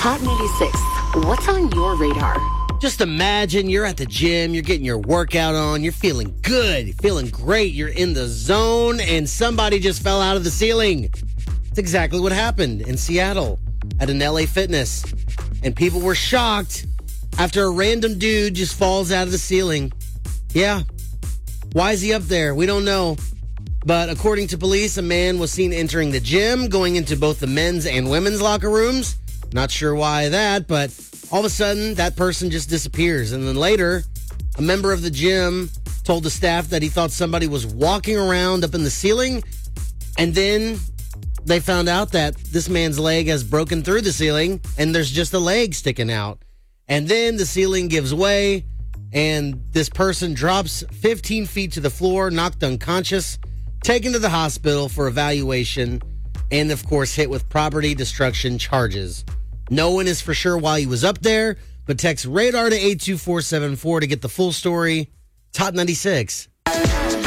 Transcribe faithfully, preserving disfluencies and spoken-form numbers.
Hot ninety-six, what's on your radar? Just imagine you're at the gym, you're getting your workout on, you're feeling good, you're feeling great, you're in the zone, and somebody just fell out of the ceiling. That's exactly what happened in Seattle at an L A Fitness. And people were shocked after a random dude just falls out of the ceiling. Yeah. Why is he up there? We don't know. But according to police, a man was seen entering the gym, going into both the men's and women's locker rooms. Not sure why that, but all of a sudden, that person just disappears. And then later, a member of the gym told the staff that he thought somebody was walking around up in the ceiling. And then they found out that this man's leg has broken through the ceiling, and there's just a leg sticking out. And then the ceiling gives way, and this person drops fifteen feet to the floor, knocked unconscious, taken to the hospital for evaluation, and of course hit with property destruction charges. No one is for sure why he was up there, but text radar to eight two four seven four to get the full story. Top ninety-six.